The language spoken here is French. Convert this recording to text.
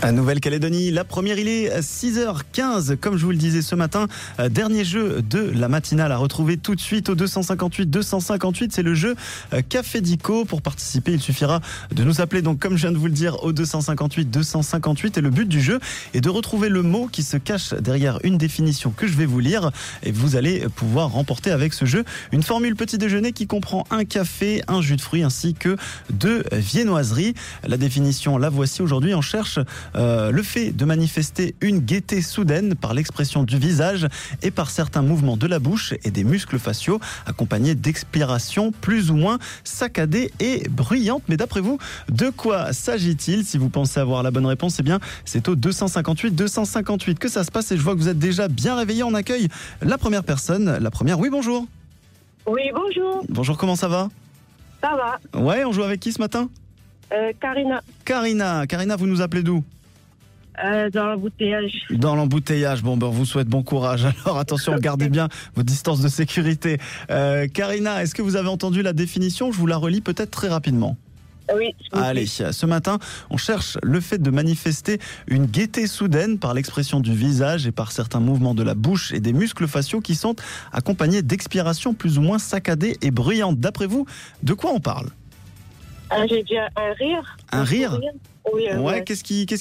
À Nouvelle-Calédonie, la première, il est 6h15. Comme je vous le disais ce matin, dernier jeu de la matinale à retrouver tout de suite au 258. 258, c'est le jeu Café Dico. Pour participer, il suffira de nous appeler, donc comme je viens de vous le dire, au 258. 258. Et le but du jeu est de retrouver le mot qui se cache derrière une définition que je vais vous lire. Et vous allez pouvoir remporter avec ce jeu une formule petit déjeuner qui comprend un café, un jus de fruits ainsi que 2 viennoiseries. La définition, la voici. Aujourd'hui, on cherche le fait de manifester une gaieté soudaine par l'expression du visage et par certains mouvements de la bouche et des muscles faciaux, accompagnés d'expirations plus ou moins saccadées et bruyantes. Mais d'après vous, de quoi s'agit-il? Si vous pensez avoir la bonne réponse, eh bien, c'est au 258 258 que ça se passe. Et je vois que vous êtes déjà bien réveillés. On accueille la première personne. La première, oui, bonjour. Oui, bonjour. Bonjour, comment ça va? Ça va. Ouais, on joue avec qui ce matin? Karina. Karina, vous nous appelez d'où? Dans l'embouteillage. Dans l'embouteillage. Bon, ben, on vous souhaite bon courage. Alors attention, gardez bien vos distances de sécurité. Karina, est-ce que vous avez entendu la définition? Je vous la relis peut-être très rapidement. Oui. Allez, ce matin, on cherche le fait de manifester une gaieté soudaine par l'expression du visage et par certains mouvements de la bouche et des muscles faciaux qui sont accompagnés d'expirations plus ou moins saccadées et bruyantes. D'après vous, de quoi on parle? J'ai dit un rire. Un rire? Oui. Ouais, qu'est-ce qui